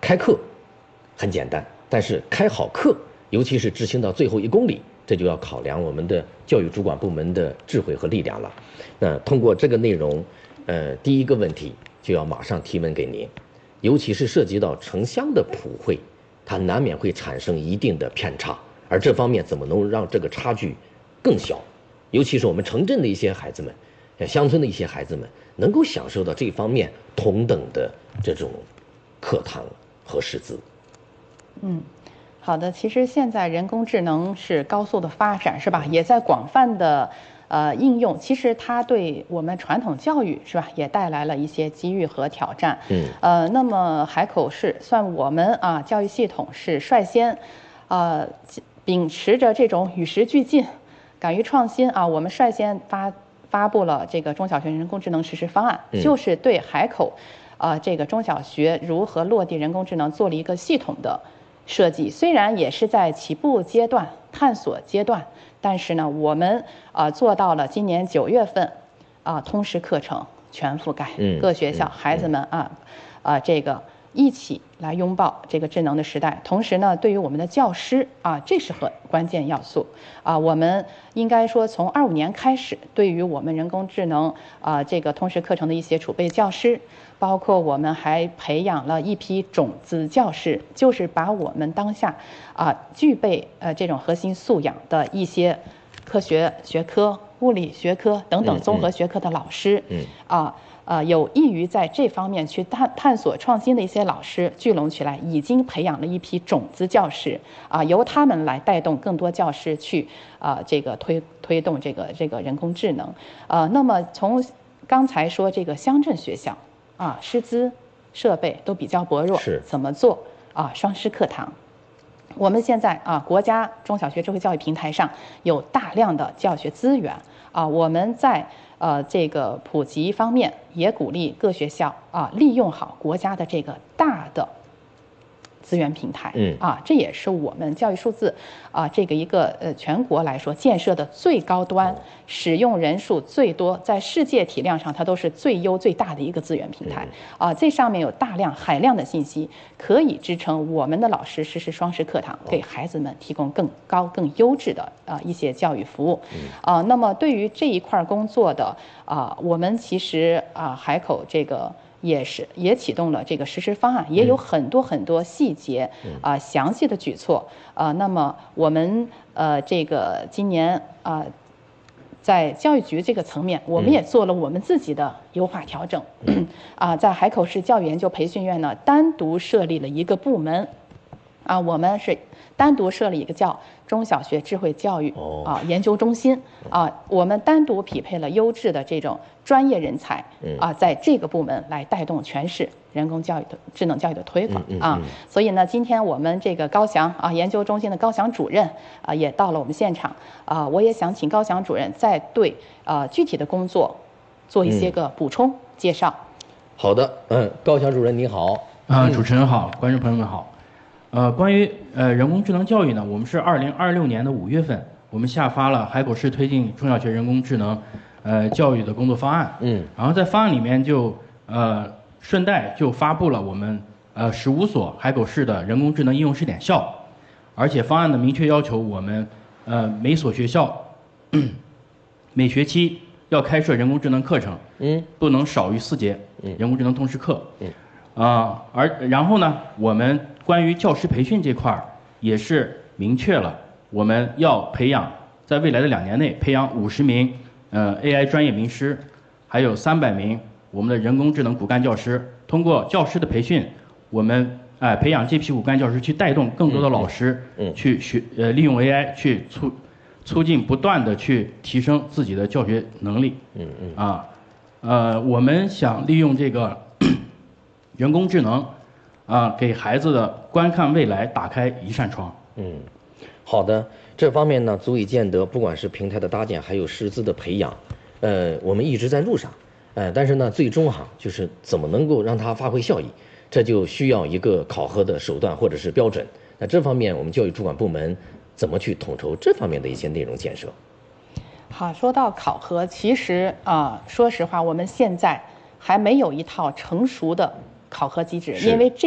开课很简单，但是开好课，尤其是执行到最后1公里，这就要考量我们的教育主管部门的智慧和力量了。那通过这个内容，第一个问题就要马上提问给您，尤其是涉及到城乡的普惠，它难免会产生一定的偏差，而这方面怎么能让这个差距更小？尤其是我们城镇的一些孩子们，乡村的一些孩子们，能够享受到这方面同等的这种课堂和师资。 好的，其实现在人工智能是高速的发展，是吧？也在广泛的应用。其实它对我们传统教育，是吧，也带来了一些机遇和挑战。那么海口市算我们教育系统是率先秉持着这种与时俱进、敢于创新我们率先发布了这个中小学人工智能实施方案，就是对海口这个中小学如何落地人工智能做了一个系统的设计。虽然也是在起步阶段、探索阶段，但是呢，我们做到了今年9月份通识课程全覆盖，各学校孩子们这个一起来拥抱这个智能的时代。同时呢，对于我们的教师这是很关键要素我们应该说从25年开始，对于我们人工智能这个通识课程的一些储备教师，包括我们还培养了一批种子教师，就是把我们当下具备这种核心素养的一些科学学科、物理学科等等综合学科的老师有益于在这方面去探索创新的一些老师聚拢起来，已经培养了一批种子教师由他们来带动更多教师去这个推动这个人工智能那么从刚才说这个乡镇学校师资设备都比较薄弱， 是怎么做双师课堂？我们现在国家中小学智慧教育平台上有大量的教学资源我们在这个普及方面也鼓励各学校利用好国家的这个大的资源平台这也是我们教育数字这个一个全国来说建设的最高端，使用人数最多，在世界体量上它都是最优最大的一个资源平台这上面有大量海量的信息，可以支撑我们的老师实施双师课堂，给孩子们提供更高更优质的一些教育服务那么对于这一块工作的我们其实海口这个也启动了这个实施方案，也有很多细节详细的举措那么我们这个今年在教育局这个层面，我们也做了我们自己的优化调整在海口市教育研究培训院呢，单独设立了一个部门我们是单独设立一个叫中小学智慧教育研究中心我们单独匹配了优质的这种专业人才在这个部门来带动全市人工教育的智能教育的推广所以呢，今天我们这个高翔研究中心的高翔主任也到了我们现场我也想请高翔主任再对具体的工作做一些个补充介绍。 好的，高翔主任您好。 主持人好，观众朋友们好。关于人工智能教育呢，我们是2026年的5月份，我们下发了海口市推进中小学人工智能教育的工作方案。然后在方案里面就顺带就发布了我们15所海口市的人工智能应用试点校，而且方案呢明确要求我们每所学校每学期要开设人工智能课程，不能少于4节人工智能通识课。然后呢，我们关于教师培训这块也是明确了，我们要培养在未来的2年内培养50名AI 专业名师，还有300名我们的人工智能骨干教师。通过教师的培训，我们培养这批骨干教师，去带动更多的老师去利用 AI 去促进不断的去提升自己的教学能力。我们想利用这个人工智能给孩子的观看未来打开一扇窗。 好的，这方面呢足以见得，不管是平台的搭建，还有师资的培养，我们一直在路上，但是呢，最终就是怎么能够让它发挥效益，这就需要一个考核的手段或者是标准。那这方面我们教育主管部门怎么去统筹这方面的一些内容建设？ 好，说到考核，其实说实话，我们现在还没有一套成熟的考核机制，因为这